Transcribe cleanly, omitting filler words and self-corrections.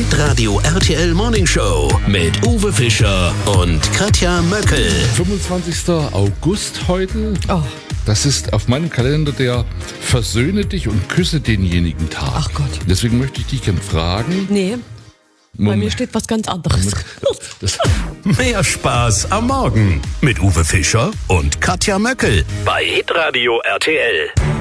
Hitradio RTL Morning Show mit Uwe Fischer und Katja Möckel. 25. August heute. Oh. Das ist auf meinem Kalender der Versöhne dich und küsse denjenigen Tag. Ach Gott. Deswegen möchte ich dich gerne fragen. Nee, bei mir steht was ganz anderes. Mehr Spaß am Morgen mit Uwe Fischer und Katja Möckel bei Hitradio RTL.